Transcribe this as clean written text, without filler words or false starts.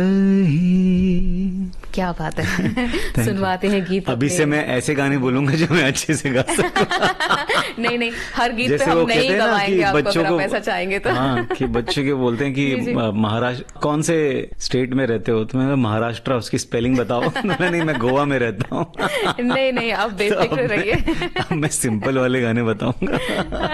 क्या बात है। सुनवाते हैं गीत। अभी से मैं ऐसे गाने बोलूंगा जो मैं अच्छे से गा सकूं। नहीं नहीं, हर गीत पे जैसे हम वो नहीं कहते हैं ना गवाएंगे कि आपको, बच्चों अगर को आप ऐसा चाहेंगे तो। हाँ, कि बच्चों के बोलते हैं कि जी, जी। महाराष्ट्र कौन से स्टेट में रहते हो, तो मैं महाराष्ट्र, उसकी स्पेलिंग बताओ। नहीं, मैं गोवा में रहता हूँ। नहीं नहीं, आप तो बेफिक्र रहिए। अब मैं सिंपल वाले गाने बताऊंगा।